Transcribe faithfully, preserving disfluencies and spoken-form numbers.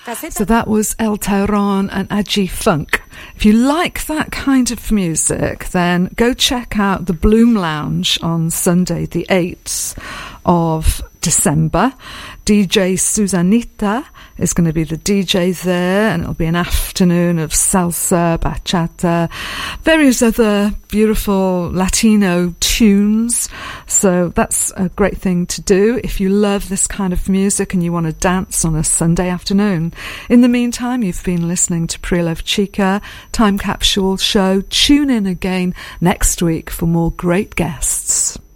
So that was El Tauron and Agi Funk. If you like that kind of music, then go check out the Bloom Lounge on Sunday the eighth of December. D J Susanita is going to be the D J there, and it'll be an afternoon of salsa, bachata, various other beautiful Latino tunes. So that's a great thing to do if you love this kind of music and you want to dance on a Sunday afternoon. In the meantime, you've been listening to Pre-Love Chica Time Capsule Show. Tune in again next week for more great guests.